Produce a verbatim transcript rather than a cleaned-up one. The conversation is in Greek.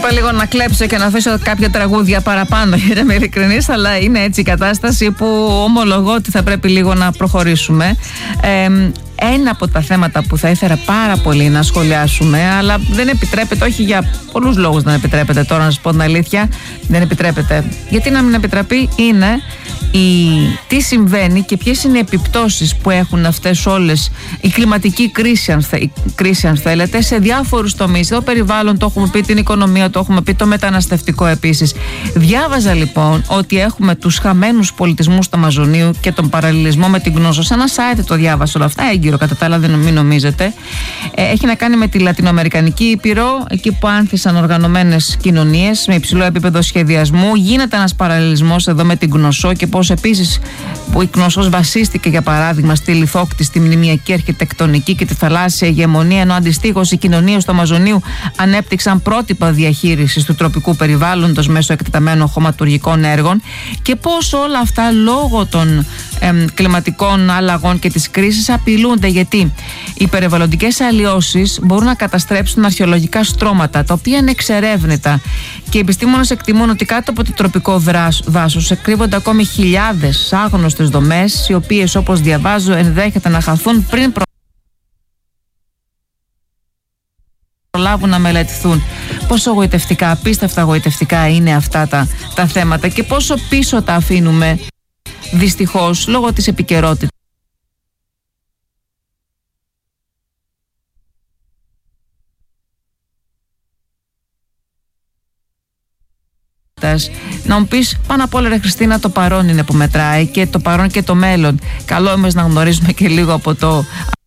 είπα λίγο να κλέψω και να αφήσω κάποια τραγούδια παραπάνω, για να είμαι ειλικρινής, αλλά είναι έτσι η κατάσταση που ομολογώ ότι θα πρέπει λίγο να προχωρήσουμε. Ε, Ένα από τα θέματα που θα ήθελα πάρα πολύ να σχολιάσουμε, αλλά δεν επιτρέπεται, όχι για πολλούς λόγους δεν επιτρέπεται, τώρα να σας πω την αλήθεια, δεν επιτρέπεται. Γιατί να μην επιτραπεί, είναι η, τι συμβαίνει και ποιες είναι οι επιπτώσεις που έχουν αυτές όλες, η κλιματική κρίση αν, θε, η κρίση, αν θέλετε, σε διάφορους τομείς. Το περιβάλλον, το έχουμε πει, την οικονομία, το έχουμε πει, το μεταναστευτικό επίσης. Διάβαζα λοιπόν ότι έχουμε τους χαμένους πολιτισμούς του Αμαζονίου και τον παραλληλισμό με την Γνώσο. Σε ένα site το διάβασα όλα αυτά, έγκυρο κατά τα άλλα, δεν μην νομίζετε. Ε, έχει να κάνει με τη Λατινοαμερικανική Ήπειρο, εκεί που άνθησαν οργανωμένες κοινωνίες με υψηλό επίπεδο σχεδιασμού. Γίνεται ένας παραλληλισμός εδώ με την Γνωσό και πώς επίσης που η Γνωσός βασίστηκε, για παράδειγμα, στη λιθόκτη, στη μνημιακή αρχιτεκτονική και τη θαλάσσια ηγεμονία, ενώ αντιστοίχως οι κοινωνίες του Αμαζονίου ανέπτυξαν πρότυπα διαχείρισης του τροπικού περιβάλλοντος μέσω εκτεταμένων χωματουργικών έργων, και πώς όλα αυτά λόγω των εμ, κλιματικών αλλαγών και της κρίσης απειλούνται, γιατί οι περιβαλλοντικές αλλοιώσεις μπορούν να καταστρέψουν αρχαιολογικά στρώματα τα οποία είναι εξερεύνητα, και οι επιστήμονες εκτιμούν ότι κάτω από το τροπικό δάσος εκρύβονται ακόμη χιλιάδες άγνωστες δομές, οι οποίες, όπως διαβάζω, ενδέχεται να χαθούν πριν προλάβουν να μελετηθούν. Πόσο γοητευτικά, απίστευτα γοητευτικά είναι αυτά τα, τα θέματα, και πόσο πίσω τα αφήνουμε δυστυχώς λόγω της επικαιρότητας. Να μου πεις, πάνω απ' όλα ρε Χριστίνα, το παρόν είναι που μετράει, και το παρόν και το μέλλον. Καλό εμείς να γνωρίζουμε και λίγο από το